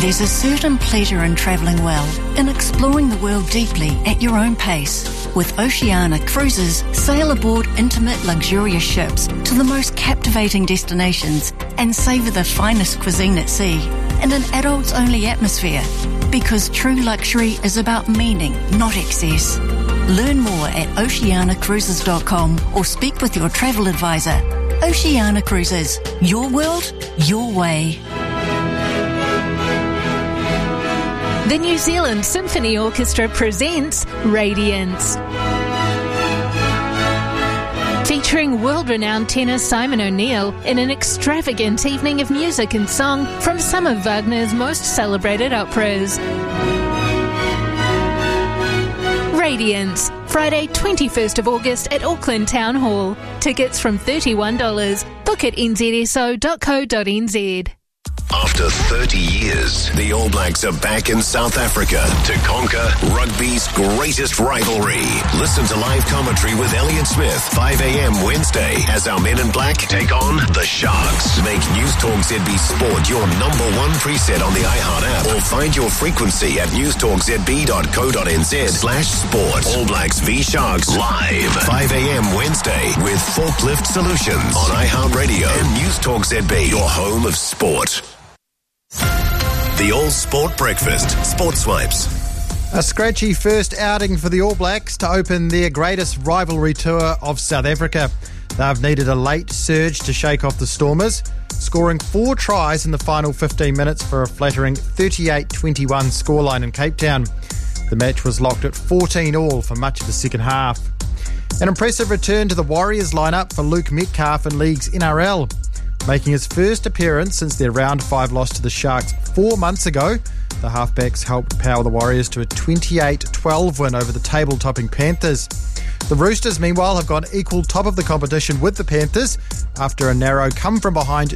There's a certain pleasure in travelling well, in exploring the world deeply at your own pace. With Oceania Cruises, sail aboard intimate, luxurious ships to the most captivating destinations and savour the finest cuisine at sea in an adults-only atmosphere. Because true luxury is about meaning, not excess. Learn more at oceanacruises.com or speak with your travel advisor. Oceania Cruises. Your world, your way. The New Zealand Symphony Orchestra presents Radiance. Featuring world-renowned tenor Simon O'Neill in an extravagant evening of music and song from some of Wagner's most celebrated operas. Radiance, Friday 21st of August at Auckland Town Hall. Tickets from $31. Book at nzso.co.nz. After 30 years, the All Blacks are back in South Africa to conquer rugby's greatest rivalry. Listen to live commentary with Elliot Smith, 5 a.m. Wednesday, as our men in black take on the Sharks. Make News Talk ZB Sport your number one preset on the iHeart app, or find your frequency at newstalkzb.co.nz/sport. All Blacks v Sharks live, 5 a.m. Wednesday, with Forklift Solutions on iHeart Radio and News Talk ZB, your home of sport. The All Sport Breakfast, Sport Swipes. A scratchy first outing for the All Blacks to open their greatest rivalry tour of South Africa. They've needed a late surge to shake off the Stormers, scoring 4 tries in the final 15 minutes for a flattering 38-21 scoreline in Cape Town. The match was locked at 14-all for much of the second half. An impressive return to the Warriors lineup for Luke Metcalf in League's NRL. Making his first appearance since their Round 5 loss to the Sharks 4 months ago, the halfbacks helped power the Warriors to a 28-12 win over the table-topping Panthers. The Roosters, meanwhile, have gone equal top of the competition with the Panthers after a narrow come-from-behind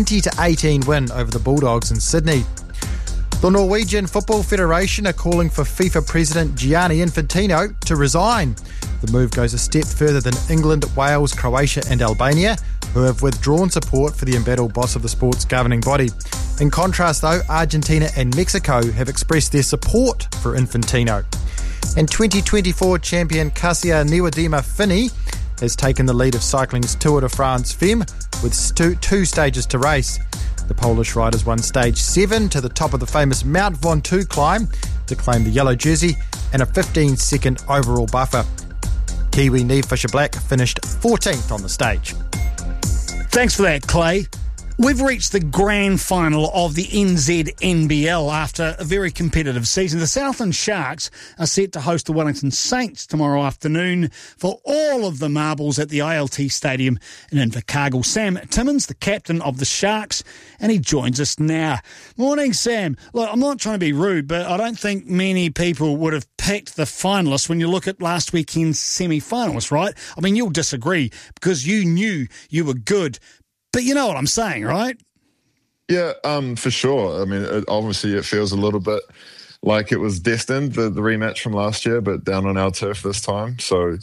20-18 win over the Bulldogs in Sydney. The Norwegian Football Federation are calling for FIFA President Gianni Infantino to resign. The move goes a step further than England, Wales, Croatia and Albania, who have withdrawn support for the embattled boss of the sport's governing body. In contrast, though, Argentina and Mexico have expressed their support for Infantino. And 2024 champion Kasia Niewedema-Finney has taken the lead of cycling's Tour de France Femme with two stages to race. The Polish riders won stage 7 to the top of the famous Mount Ventoux climb to claim the yellow jersey and a 15-second overall buffer. Kiwi Niamh Fisher-Black finished 14th on the stage. Thanks for that, Clay. We've reached the grand final of the NZNBL after a very competitive season. The Southland Sharks are set to host the Wellington Saints tomorrow afternoon for all of the marbles at the ILT Stadium in Invercargill. Sam Timmins, the captain of the Sharks, and he joins us now. Morning, Sam. Look, I'm not trying to be rude, but I don't think many people would have picked the finalists when you look at last weekend's semi-finalists, right? I mean, you'll disagree because you knew you were good. But you know what I'm saying, right? Yeah, for sure. I mean, obviously it feels a little bit like it was destined, the rematch from last year, but down on our turf this time. So,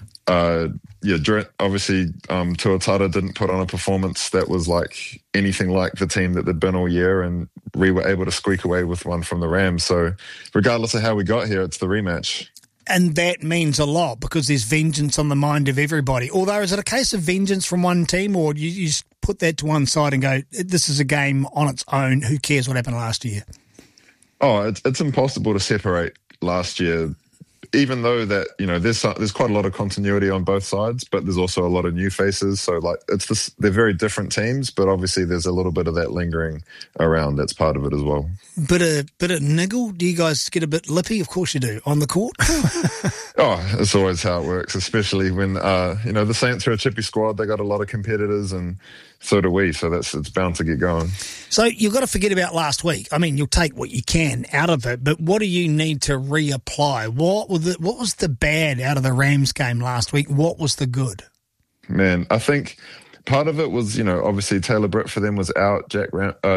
obviously Tuatara didn't put on a performance that was like anything like the team that they'd been all year, and we were able to squeak away with one from the Rams. So regardless of how we got here, it's the rematch. And that means a lot because there's vengeance on the mind of everybody. Although, is it a case of vengeance from one team, or you just put that to one side and go, this is a game on its own, who cares what happened last year? Oh, it's impossible to separate last year, even though that, you know, there's quite a lot of continuity on both sides, but there's also a lot of new faces. So like they're very different teams, but obviously there's a little bit of that lingering around. That's part of it as well. Bit of niggle? Do you guys get a bit lippy? Of course you do. On the court? Oh, it's always how it works, especially when, the Saints are a chippy squad. They got a lot of competitors, and so do we. So it's bound to get going. So you've got to forget about last week. I mean, you'll take what you can out of it, but what do you need to reapply? What was the bad out of the Rams game last week? What was the good? Man, I think part of it was, obviously Taylor Britt for them was out. Jack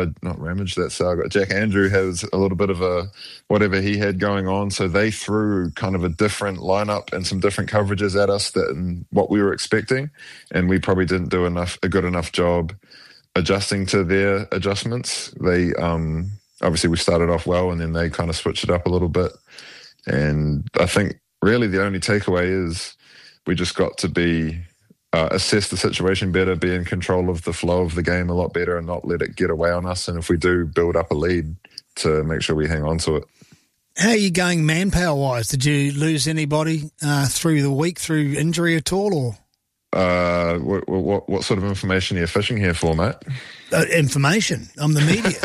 Andrew has a little bit of whatever he had going on. So they threw kind of a different lineup and some different coverages at us than what we were expecting. And we probably didn't do a good enough job adjusting to their adjustments. They, obviously we started off well, and then they kind of switched it up a little bit. And I think really the only takeaway is we just got to assess the situation better, be in control of the flow of the game a lot better, and not let it get away on us. And if we do build up a lead, to make sure we hang on to it. How are you going manpower-wise? Did you lose anybody through the week through injury at all? Or what sort of information are you fishing here for, mate? Information. I'm the media.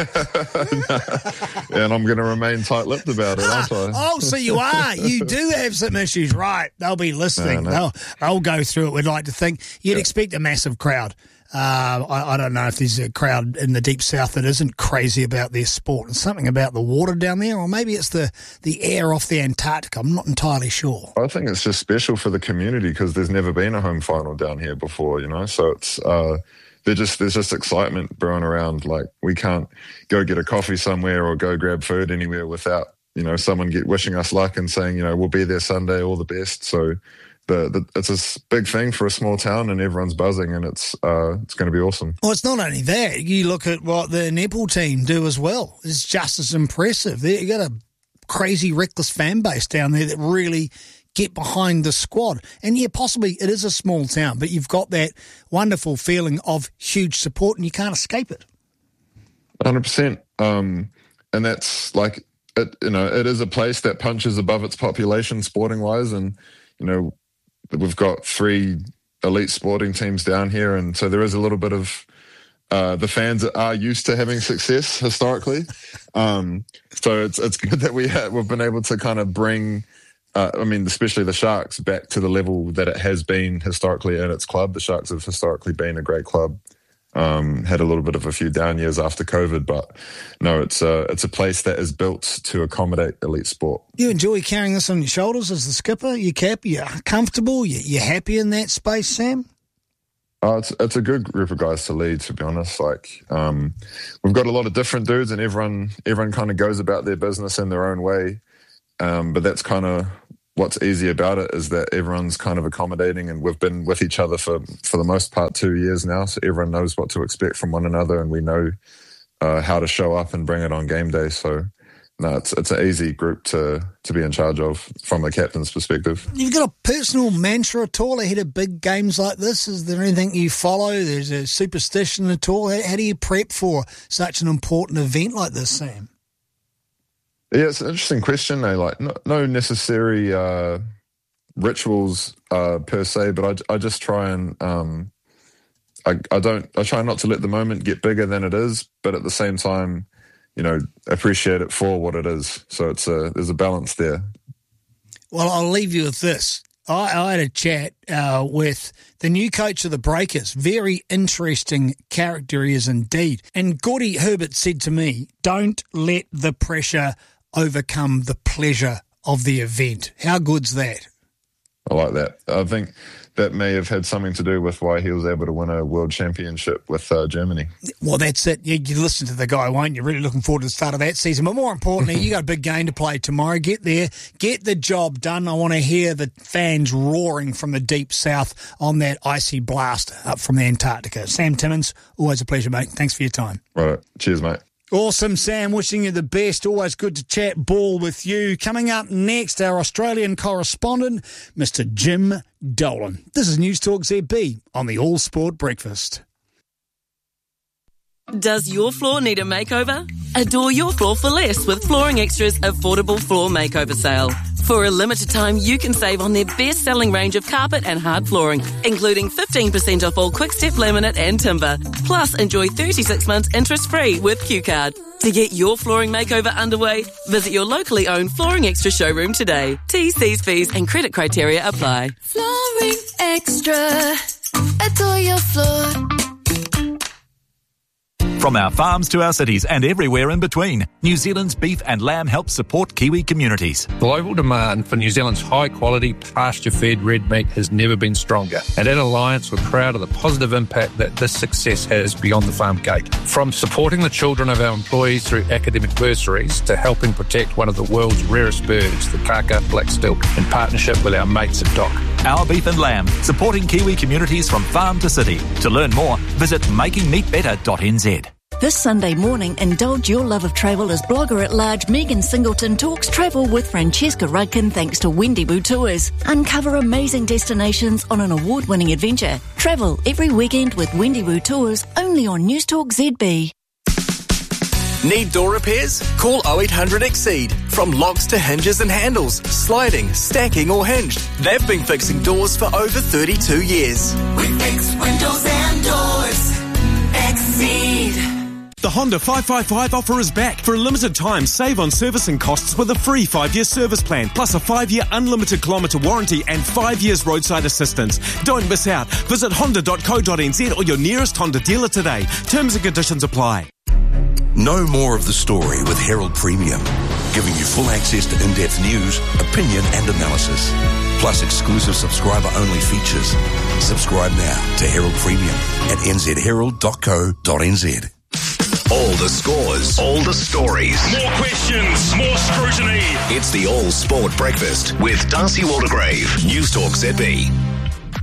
And I'm going to remain tight-lipped about it, aren't I? Oh, so you are. You do have some issues, right? They'll be listening. No. They'll go through it. We'd like to think. You'd expect a massive crowd. I don't know if there's a crowd in the deep south that isn't crazy about their sport. It's something about the water down there, or maybe it's the air off the Antarctica. I'm not entirely sure. I think it's just special for the community because there's never been a home final down here before, so it's there's just excitement brewing around. Like, we can't go get a coffee somewhere or go grab food anywhere without someone wishing us luck and saying we'll be there Sunday, all the best. So it's a big thing for a small town, and everyone's buzzing, and it's going to be awesome. Well, it's not only that. You look at what the netball team do as well. It's just as impressive. You got a crazy, reckless fan base down there that really get behind the squad. And yeah, possibly it is a small town, but you've got that wonderful feeling of huge support, and you can't escape it. 100%. And that's like it. It is a place that punches above its population, sporting wise, and we've got 3 elite sporting teams down here, and so there is a little bit of the fans that are used to having success historically. So it's good that we've been able to kind of bring, especially the Sharks, back to the level that it has been historically in its club. The Sharks have historically been a great club. Had a little bit of a few down years after COVID, but no, it's a place that is built to accommodate elite sport. You enjoy carrying this on your shoulders as the skipper? You're comfortable? You're happy in that space, Sam? It's a good group of guys to lead, to be honest. Like, we've got a lot of different dudes, and everyone kind of goes about their business in their own way. But that's kind of what's easy about it, is that everyone's kind of accommodating, and we've been with each other for the most part 2 years now, so everyone knows what to expect from one another, and we know how to show up and bring it on game day. So no, it's an easy group to be in charge of from a captain's perspective. You've got a personal mantra at all ahead of big games like this? Is there anything you follow? There's a superstition at all? How do you prep for such an important event like this, Sam? Yeah, it's an interesting question. Like, no necessary rituals per se, but I just try and I try not to let the moment get bigger than it is, but at the same time, appreciate it for what it is. So there's a balance there. Well, I'll leave you with this. I had a chat with the new coach of the Breakers. Very interesting character he is indeed. And Gordy Herbert said to me, "Don't let the pressure overcome the pleasure of the event." How good's that? I like that. I think that may have had something to do with why he was able to win a world championship with Germany. Well, that's it. You listen to the guy, won't you? Really looking forward to the start of that season. But more importantly, you got a big game to play tomorrow. Get there, get the job done. I want to hear the fans roaring from the deep south on that icy blast up from the Antarctica. Sam Timmins, always a pleasure, mate. Thanks for your time. Right. Cheers, mate. Awesome, Sam. Wishing you the best. Always good to chat ball with you. Coming up next, our Australian correspondent, Mr. Jim Dolan. This is News Talk ZB on the All Sport Breakfast. Does your floor need a makeover? Adore your floor for less with Flooring Extra's affordable floor makeover sale. For a limited time, you can save on their best-selling range of carpet and hard flooring, including 15% off all Quick-Step laminate and timber. Plus, enjoy 36 months interest-free with Q-Card. To get your flooring makeover underway, visit your locally owned Flooring Extra showroom today. T's, C's, fees and credit criteria apply. Flooring Extra. Adore your floor. From our farms to our cities and everywhere in between, New Zealand's beef and lamb helps support Kiwi communities. Global demand for New Zealand's high-quality, pasture-fed red meat has never been stronger. And at Alliance, we're proud of the positive impact that this success has beyond the farm gate. From supporting the children of our employees through academic bursaries to helping protect one of the world's rarest birds, the Kaka black stilt, in partnership with our mates at DOC. Our beef and lamb, supporting Kiwi communities from farm to city. To learn more, visit makingmeatbetter.nz. This Sunday morning, indulge your love of travel as blogger-at-large Megan Singleton talks travel with Francesca Rudkin thanks to Wendigo Tours. Uncover amazing destinations on an award-winning adventure. Travel every weekend with Wendigo Tours, only on Newstalk ZB. Need door repairs? Call 0800 Exceed. From locks to hinges and handles, sliding, stacking or hinged. They've been fixing doors for over 32 years. We fix windows and doors. Exceed. The Honda 555 offer is back. For a limited time, save on servicing costs with a free 5-year service plan, plus a 5-year unlimited kilometre warranty and 5 years roadside assistance. Don't miss out. Visit honda.co.nz or your nearest Honda dealer today. Terms and conditions apply. Know more of the story with Herald Premium, giving you full access to in-depth news, opinion and analysis, plus exclusive subscriber-only features. Subscribe now to Herald Premium at nzherald.co.nz. All the scores, all the stories. More questions, more scrutiny. It's the All Sport Breakfast with Darcy Waldegrave, Newstalk ZB.